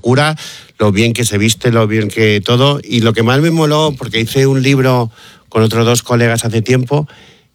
locura, lo bien que se viste, lo bien que todo. Y lo que más me moló, porque hice un libro con otros 2 colegas hace tiempo,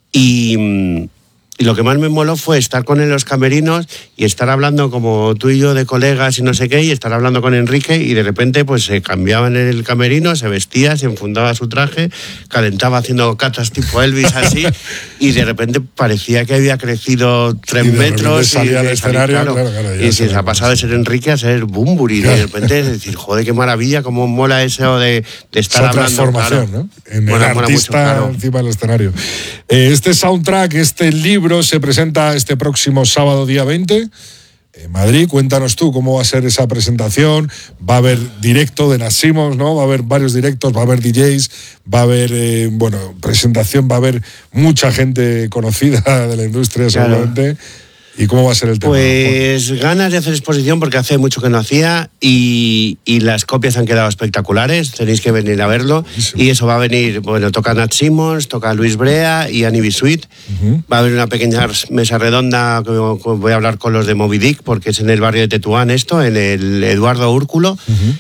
y lo que más me moló fue estar con él en los camerinos y estar hablando como tú y yo de colegas y no sé qué, y estar hablando con Enrique, y de repente pues se cambiaba en el camerino, se vestía, se enfundaba su traje, calentaba haciendo catas tipo Elvis así, y de repente parecía que había crecido 3 metros. Salía al escenario, claro, y se ha pasado de ser Enrique a ser Bunbury, claro. De repente decir, joder, qué maravilla, cómo mola eso de estar hablando. Transformación, claro, ¿no? En el artista mucho, claro, encima del escenario. Este soundtrack, este libro se presenta este próximo sábado día 20 en Madrid. Cuéntanos tú cómo va a ser esa presentación. Va a haber directo de Nat Simmons, ¿no? Va a haber varios directos, va a haber DJs, va a haber presentación, va a haber mucha gente conocida de la industria, claro, seguramente. ¿Y cómo va a ser el tema? Pues ganas de hacer exposición, porque hace mucho que no hacía, y las copias han quedado espectaculares, tenéis que venir a verlo. Buenísimo. Y eso va a venir, toca Nat Simmons, toca Luis Brea y Annie B. Sweet. Va a haber una pequeña mesa redonda que voy a hablar con los de Moby Dick, porque es en el barrio de Tetuán esto, en el Eduardo Úrculo,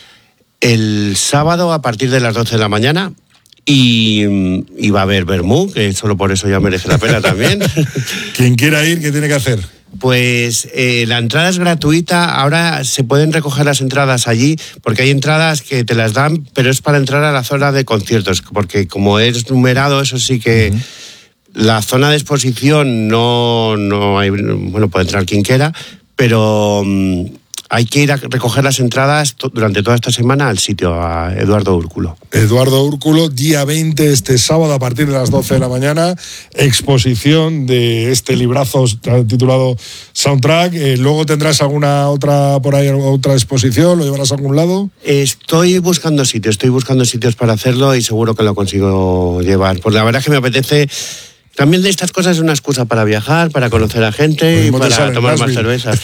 el sábado a partir de las 12 de la mañana. Y va a haber vermú, que solo por eso ya merece la pena también. Quien quiera ir, ¿qué tiene que hacer? Pues la entrada es gratuita. Ahora se pueden recoger las entradas allí, porque hay entradas que te las dan, pero es para entrar a la zona de conciertos, porque como es numerado, eso sí que la zona de exposición no hay, puede entrar quien quiera, pero hay que ir a recoger las entradas durante toda esta semana al sitio, a Eduardo Úrculo. Eduardo Úrculo, día 20, este sábado, a partir de las 12 de la mañana, exposición de este librazo titulado Soundtrack. Luego tendrás alguna otra por ahí, otra exposición, ¿lo llevarás a algún lado? Estoy buscando sitios para hacerlo, y seguro que lo consigo llevar. Pues la verdad es que me apetece. También de estas cosas es una excusa para viajar, para conocer a gente y para tomar más cervezas.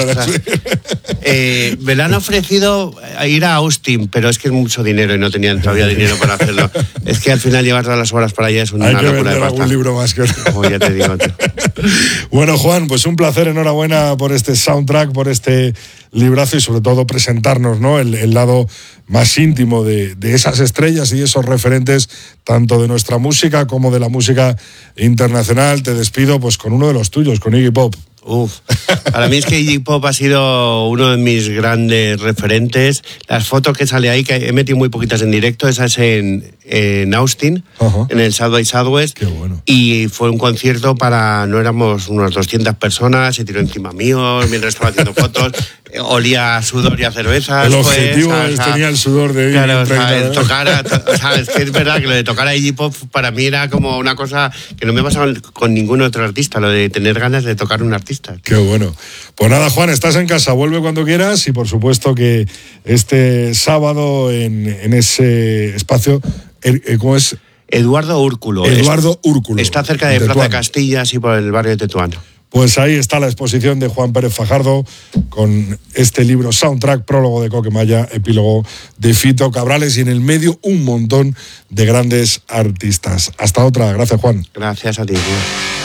Me la han ofrecido ir a Austin, pero es que es mucho dinero y no tenían todavía dinero para hacerlo. Es que al final llevar todas las horas para allá es una locura de pasta. Hay que vender algún libro más que ya te digo, tío. Bueno, Juan, pues un placer, enhorabuena por este soundtrack, por este librazo, y sobre todo presentarnos, ¿no?, el lado más íntimo de esas estrellas y esos referentes, tanto de nuestra música como de la música internacional. Te despido pues con uno de los tuyos, con Iggy Pop. Para mí es que Iggy Pop ha sido uno de mis grandes referentes. Las fotos que sale ahí, que he metido muy poquitas en directo, esa es en Austin, en el South by Southwest. Qué bueno. Y fue un concierto no éramos unas 200 personas, se tiró encima mío mientras estaba haciendo fotos, olía a sudor y a cervezas. El objetivo tenía el sudor de Iggy. Claro, es que es verdad que lo de tocar a Iggy Pop para mí era como una cosa que no me pasaba con ningún otro artista, lo de tener ganas de tocar un artista. Qué bueno. Pues nada, Juan, estás en casa, vuelve cuando quieras, y por supuesto que este sábado en ese espacio, ¿cómo es? Eduardo Úrculo. Eduardo Úrculo. Está cerca de Plaza de Castilla, y por el barrio de Tetuán. Pues ahí está la exposición de Juan Pérez Fajardo con este libro Soundtrack, prólogo de Coquemaya, epílogo de Fito Cabrales, y en el medio un montón de grandes artistas. Hasta otra. Gracias, Juan. Gracias a ti, tío.